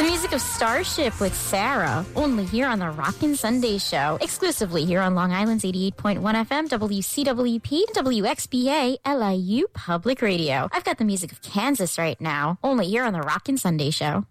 The music of Starship with Sarah, only here on the Rockin' Sunday Show, exclusively here on Long Island's 88.1 FM, WCWP, WXBA, LIU Public Radio. I've got the music of Kansas right now, only here on the Rockin' Sunday Show.